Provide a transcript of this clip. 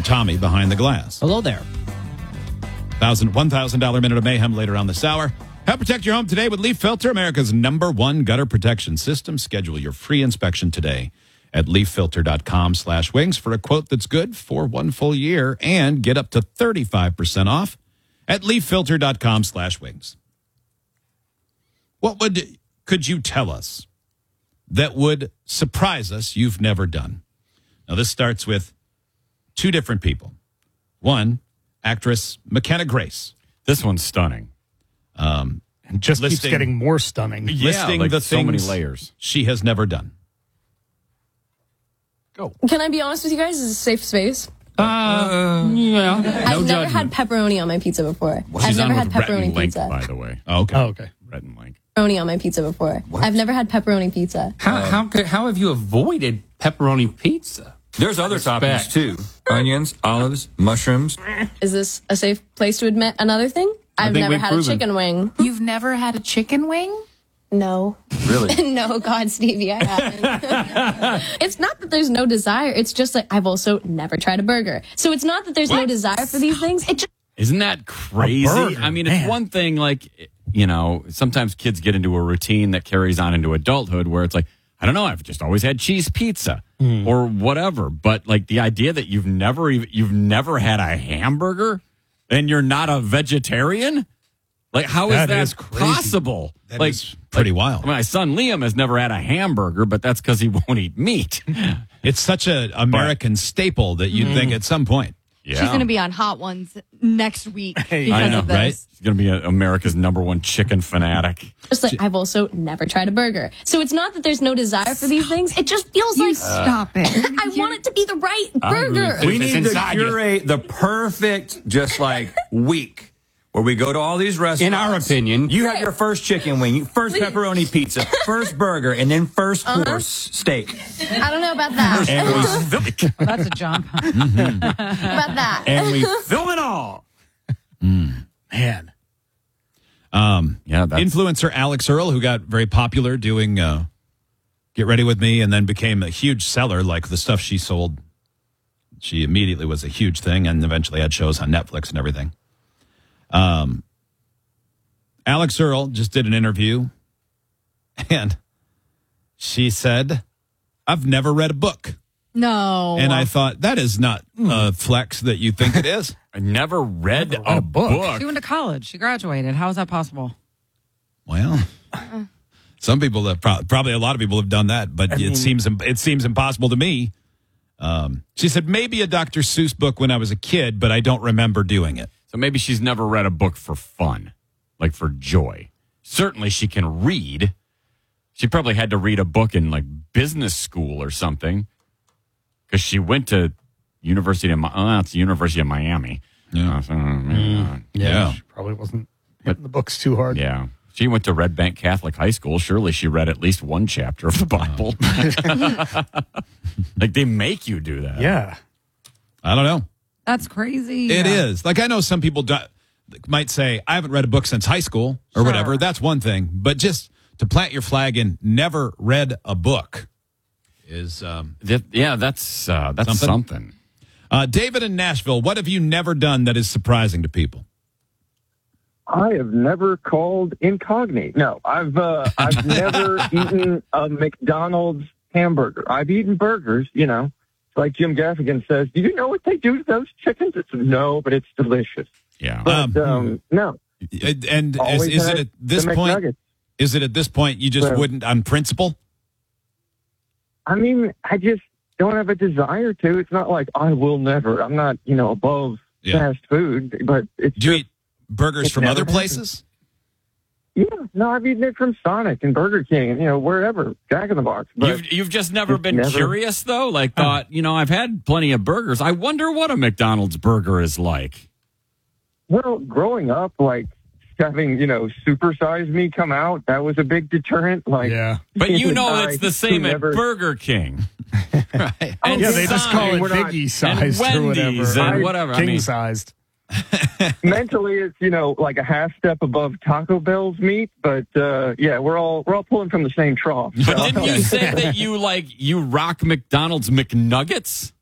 Tommy behind the glass. Hello there. $1,000 minute of mayhem later on this hour. Help protect your home today with Leaf Filter, America's #1 gutter protection system. Schedule your free inspection today at leaffilter.com/wings for a quote that's good for 1 full year, and get up to 35% off at leaffilter.com/wings. What could you tell us that would surprise us you've never done? Now, this starts with two different people. One, actress McKenna Grace. This one's stunning. And just keeps getting more stunning. Listing like the so many things layers she has never done. Go. Can I be honest with you guys? Is this a safe space? Yeah. I've never had pepperoni on my pizza before. I've never had pepperoni Link, pizza. by the way. Oh, okay. Oh, okay. Rhett and Link. Pepperoni on my pizza before. I've never had pepperoni pizza. How have you avoided pepperoni pizza? There's other toppings too. Onions, olives, mushrooms. Is this a safe place to admit another thing? I've think never we've had proven. a chicken wing. You've never had a chicken wing? No. Really? No, God, Stevie, I haven't. It's not that there's no desire. It's just like I've also never tried a burger. So it's not that there's no desire for these things. It just Isn't that crazy? burger, I mean, man. it's one thing, like, sometimes kids get into a routine that carries on into adulthood where it's like, I don't know, I've just always had cheese pizza or whatever. But like the idea that you've never had a hamburger and you're not a vegetarian, like how is That that is crazy. possible? That like is pretty wild. My son Liam has never had a hamburger, but that's because he won't eat meat. It's such an American staple that you'd think at some point. Yeah. She's going to be on Hot Ones next week because I know, of this. right? He's going to be America's #1 chicken fanatic. just like I've also never tried a burger. So it's not that there's no desire for these things. It just feels like Stop it. I want it to be the right burger. We It's need to inside you. curate the perfect, just like, week where we go to all these restaurants. In our opinion, You have your first chicken wing, first pepperoni pizza, first burger, and then first horse steak. I don't know about that. And we fill, That's a jump. about that. and we fill it all. Man. Yeah, that's Influencer Alex Earl, who got very popular doing Get Ready With Me and then became a huge seller, like the stuff she sold. She immediately was a huge thing and eventually had shows on Netflix and everything. Alex Earl just did an interview and she said, I've never read a book. No. And I thought, that is not a flex that you think it is. I never read a book. She went to college. She graduated. How is that possible? Well, some people have probably a lot of people have done that, but it seems impossible to me. She said maybe a Dr. Seuss book when I was a kid, but I don't remember doing it. So maybe she's never read a book for fun, like for joy. Certainly she can read. She probably had to read a book in like business school or something because she went to University of Miami. Yeah. Yeah. She probably wasn't hitting the books too hard. Yeah. She went to Red Bank Catholic High School. Surely she read at least one chapter of the Bible. Like they make you do that. Yeah. I don't know. That's crazy. It is. Like I know some people might say, I haven't read a book since high school or whatever. That's one thing. But just to plant your flag in never read a book is That's something. David in Nashville, what have you never done that is surprising to people? I have never called incognito. No, I've never eaten a McDonald's hamburger. I've eaten burgers, like Jim Gaffigan says. Do you know what they do to those chickens? It's no, but it's delicious. Yeah. But no. And Always is it had at this the point? McNuggets. Is it at this point you just Well- wouldn't on principle? I mean, I just don't have a desire to. It's not like I will never. I'm not, above fast food, but it's Do you just, eat burgers It from never other happened. places? yeah. No, I've eaten it from Sonic and Burger King and wherever, Jack in the Box. But You've just never Just been never- curious though? Like thought, I've had plenty of burgers. I wonder what a McDonald's burger is like. well, growing up, like having Super Size Me come out, that was a big deterrent. Like, Yeah. But I it's the same at never- Burger King. Right. And Yeah, they just call it We're not- Biggie sized or Wendy's whatever. and whatever. I King mean, sized. Mentally, it's like a half step above Taco Bell's meat, but we're all pulling from the same trough. but So- didn't you say that you rock McDonald's McNuggets?